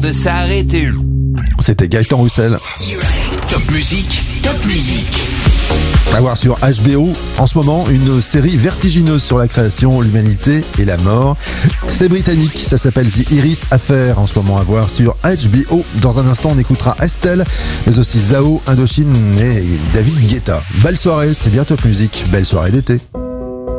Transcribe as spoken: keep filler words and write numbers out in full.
de s'arrêter. C'était Gaëtan Roussel. Top musique, top musique. À voir sur H B O, en ce moment, une série vertigineuse sur la création, l'humanité et la mort. C'est britannique, ça s'appelle The Iris Affair, en ce moment à voir sur H B O. Dans un instant, on écoutera Estelle, mais aussi Zao, Indochine et David Guetta. Belle soirée, c'est bien Top Musique, belle soirée d'été.